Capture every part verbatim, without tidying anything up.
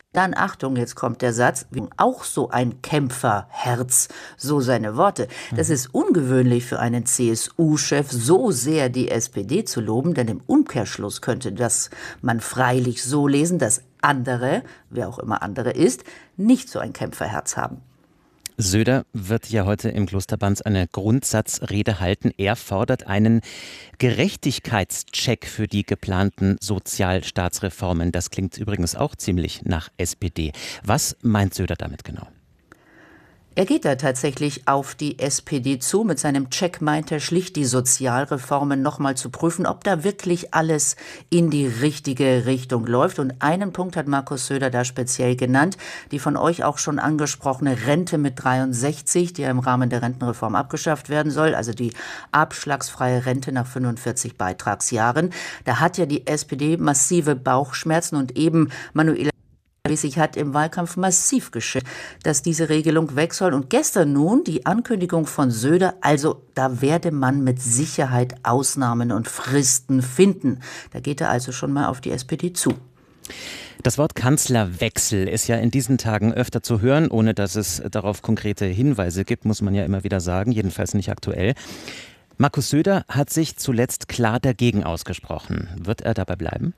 Dann, Achtung, jetzt kommt der Satz, auch so ein Kämpferherz, so seine Worte. Das ist ungewöhnlich für einen C S U-Chef, so sehr die S P D zu loben, denn im Umkehrschluss könnte das man freilich so lesen, dass andere, wer auch immer andere ist, nicht so ein Kämpferherz haben. Söder wird ja heute im Klosterbanz eine Grundsatzrede halten. Er fordert einen Gerechtigkeitscheck für die geplanten Sozialstaatsreformen. Das klingt übrigens auch ziemlich nach S P D. Was meint Söder damit genau? Er geht da tatsächlich auf die S P D zu. Mit seinem Check meint er schlicht, die Sozialreformen nochmal zu prüfen, ob da wirklich alles in die richtige Richtung läuft. Und einen Punkt hat Markus Söder da speziell genannt, die von euch auch schon angesprochene Rente mit dreiundsechzig, die ja im Rahmen der Rentenreform abgeschafft werden soll, also die abschlagsfreie Rente nach fünfundvierzig Beitragsjahren. Da hat ja die S P D massive Bauchschmerzen und eben Manuela Schwesig hat im Wahlkampf massiv geschickt, dass diese Regelung weg soll. Und gestern nun die Ankündigung von Söder, also da werde man mit Sicherheit Ausnahmen und Fristen finden. Da geht er also schon mal auf die S P D zu. Das Wort Kanzlerwechsel ist ja in diesen Tagen öfter zu hören, ohne dass es darauf konkrete Hinweise gibt, muss man ja immer wieder sagen, jedenfalls nicht aktuell. Markus Söder hat sich zuletzt klar dagegen ausgesprochen. Wird er dabei bleiben?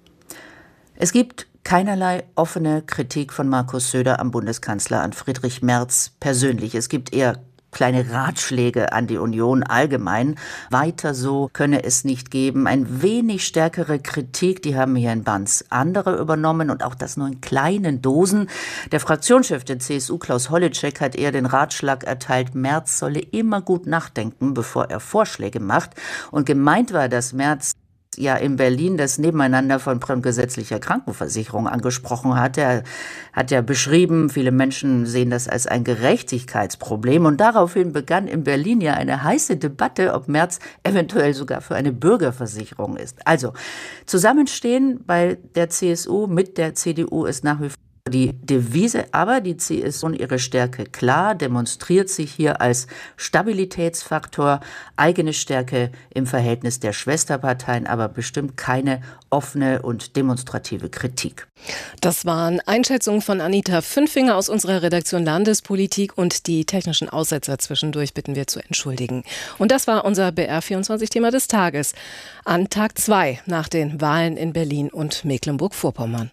Es gibt keinerlei offene Kritik von Markus Söder am Bundeskanzler, an Friedrich Merz persönlich. Es gibt eher kleine Ratschläge an die Union allgemein. Weiter so könne es nicht geben. Ein wenig stärkere Kritik, die haben hier in Banz andere übernommen und auch das nur in kleinen Dosen. Der Fraktionschef der C S U, Klaus Holleczek, hat eher den Ratschlag erteilt, Merz solle immer gut nachdenken, bevor er Vorschläge macht. Und gemeint war, dass Merz ja in Berlin das Nebeneinander von gesetzlicher Krankenversicherung angesprochen hat. Er hat ja beschrieben, viele Menschen sehen das als ein Gerechtigkeitsproblem und daraufhin begann in Berlin ja eine heiße Debatte, ob Merz eventuell sogar für eine Bürgerversicherung ist. Also Zusammenstehen bei der C S U mit der C D U ist nach wie vor die Devise, aber die C S U ihre Stärke klar, demonstriert sich hier als Stabilitätsfaktor, eigene Stärke im Verhältnis der Schwesterparteien, aber bestimmt keine offene und demonstrative Kritik. Das waren Einschätzungen von Anita Fünfinger aus unserer Redaktion Landespolitik und die technischen Aussetzer zwischendurch bitten wir zu entschuldigen. Und das war unser B R vierundzwanzig-Thema des Tages an Tag zwei nach den Wahlen in Berlin und Mecklenburg-Vorpommern.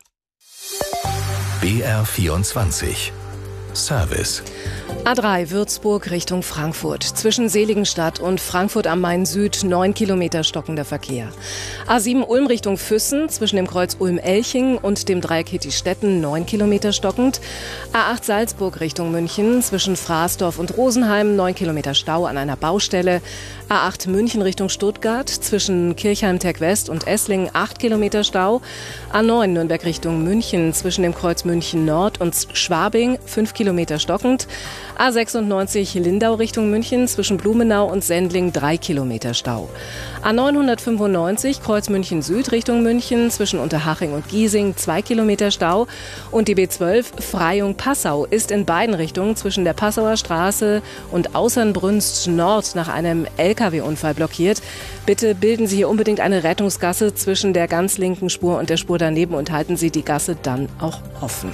B R vierundzwanzig Service. A drei Würzburg Richtung Frankfurt. Zwischen Seligenstadt und Frankfurt am Main Süd neun Kilometer stockender Verkehr. A sieben Ulm Richtung Füssen zwischen dem Kreuz Ulm-Elching und dem Dreieck Hittistetten neun Kilometer stockend. A acht Salzburg Richtung München zwischen Fraßdorf und Rosenheim neun Kilometer Stau an einer Baustelle. A acht München Richtung Stuttgart zwischen Kirchheim-Teck-West und Esslingen acht Kilometer Stau. A neun Nürnberg Richtung München zwischen dem Kreuz München Nord und Schwabing fünf Kilometer stockend. A sechsundneunzig Lindau Richtung München zwischen Blumenau und Sendling drei Kilometer Stau. A neunhundertfünfundneunzig Kreuz München Süd Richtung München zwischen Unterhaching und Giesing zwei Kilometer Stau. Und die B zwölf Freyung-Passau ist in beiden Richtungen zwischen der Passauer Straße und Außernbrünst Nord nach einem L K W-Unfall blockiert. Bitte bilden Sie hier unbedingt eine Rettungsgasse zwischen der ganz linken Spur und der Spur daneben und halten Sie die Gasse dann auch offen.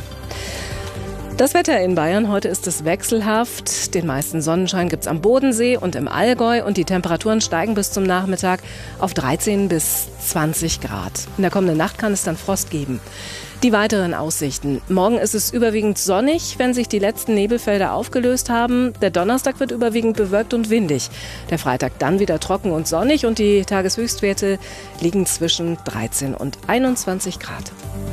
Das Wetter in Bayern, heute ist es wechselhaft. Den meisten Sonnenschein gibt es am Bodensee und im Allgäu und die Temperaturen steigen bis zum Nachmittag auf dreizehn bis zwanzig Grad. In der kommenden Nacht kann es dann Frost geben. Die weiteren Aussichten. Morgen ist es überwiegend sonnig, wenn sich die letzten Nebelfelder aufgelöst haben. Der Donnerstag wird überwiegend bewölkt und windig. Der Freitag dann wieder trocken und sonnig und die Tageshöchstwerte liegen zwischen dreizehn und einundzwanzig Grad.